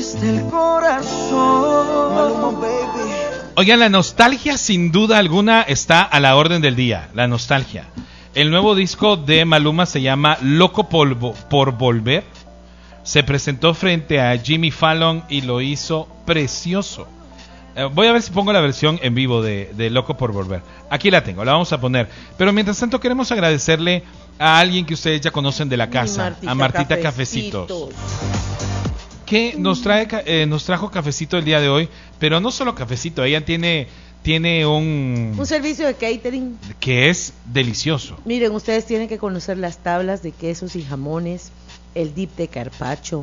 desde el corazón. Maluma, baby. Oigan, la nostalgia sin duda alguna está a la orden del día. La nostalgia. El nuevo disco de Maluma se llama Loco por Volver. Se presentó frente a Jimmy Fallon y lo hizo precioso. Voy a ver si pongo la versión en vivo de Loco por Volver. Aquí la tengo, la vamos a poner. Pero mientras tanto queremos agradecerle a alguien que ustedes ya conocen de la casa, a Martita Cafecitos, que nos trajo cafecito el día de hoy. Pero no solo cafecito, ella tiene un servicio de catering que es delicioso. Miren, ustedes tienen que conocer las tablas de quesos y jamones, el dip de carpaccio,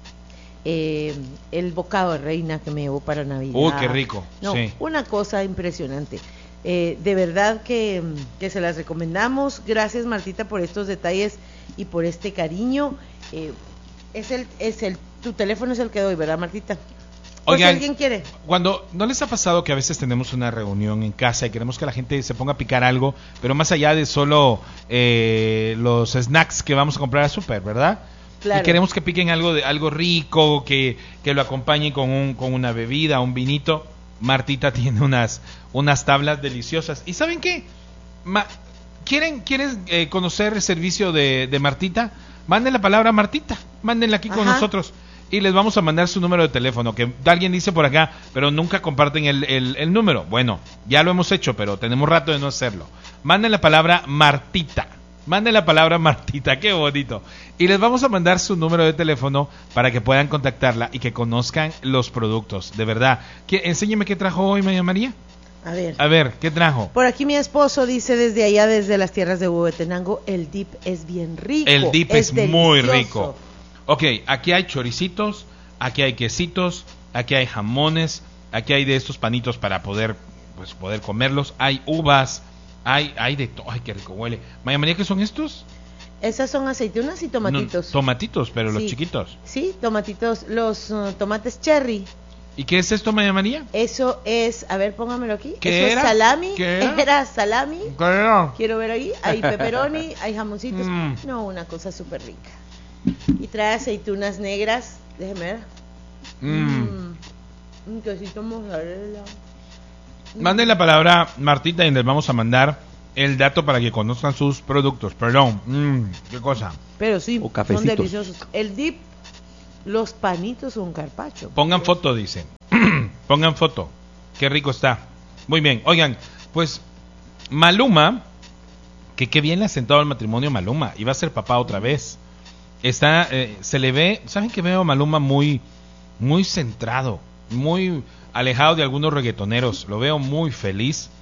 el bocado de reina que me llevó para Navidad. Qué rico. No, sí. Una cosa impresionante. De verdad que se las recomendamos. Gracias, Martita, por estos detalles y por este cariño. Tu teléfono es el que doy, ¿verdad, Martita? Oigan, si alguien quiere. Cuando no les ha pasado que a veces tenemos una reunión en casa y queremos que la gente se ponga a picar algo, pero más allá de solo los snacks que vamos a comprar al súper, ¿verdad? Claro. Y queremos que piquen algo rico, que lo acompañen con una bebida, un vinito. Martita tiene unas tablas deliciosas. ¿Y saben qué? ¿Quieren conocer el servicio de Martita? Manden la palabra Martita, mándenla aquí con nosotros. Y les vamos a mandar su número de teléfono, que alguien dice por acá, pero nunca comparten el número. Bueno, ya lo hemos hecho, pero tenemos rato de no hacerlo. Manden la palabra Martita. Manden la palabra Martita, qué bonito. Y les vamos a mandar su número de teléfono para que puedan contactarla y que conozcan los productos. De verdad. Enséñeme qué trajo hoy, María. A ver, ¿qué trajo? Por aquí mi esposo dice desde allá, desde las tierras de Huehuetenango, el dip es bien rico. El dip es muy rico. Ok, aquí hay choricitos, aquí hay quesitos, aquí hay jamones, aquí hay de estos panitos para poder comerlos. Hay uvas, hay de todo. Ay, qué rico huele. María, ¿qué son estos? Esas son aceitunas y tomatitos. No, tomatitos, pero los chiquitos. Sí, tomatitos, los tomates cherry. ¿Y qué es esto, María? Eso es, a ver, póngamelo aquí. ¿Qué Eso era? Es salami. ¿Qué era? Era salami. ¿Qué era? Quiero ver ahí. Hay pepperoni, hay jamoncitos. No, una cosa súper rica. Y trae aceitunas negras. Déjeme ver. Un quesito mozzarella. Manden la palabra Martita y les vamos a mandar el dato para que conozcan sus productos. Perdón. ¿Qué cosa? Pero sí, son deliciosos. El dip, los panitos son carpaccio. Pongan foto, dicen. Pongan foto. Qué rico está. Muy bien. Oigan, pues Maluma, que qué bien le ha sentado al matrimonio Maluma. Iba a ser papá otra vez. Se le ve, ¿saben que veo a Maluma muy centrado, muy alejado de algunos reggaetoneros? Lo veo muy feliz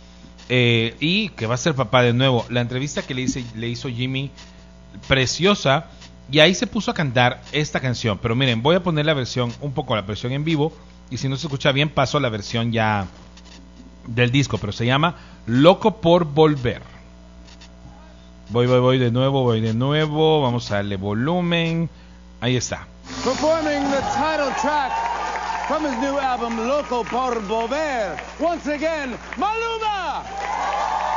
y que va a ser papá de nuevo. La entrevista que le hizo Jimmy, preciosa, y ahí se puso a cantar esta canción. Pero miren, voy a poner la versión en vivo, y si no se escucha bien paso a la versión ya del disco, pero se llama Loco por Volver. Voy de nuevo, vamos a darle volumen. Ahí está. Performing the title track from his new album Loco por Volver. Once again, Maluma.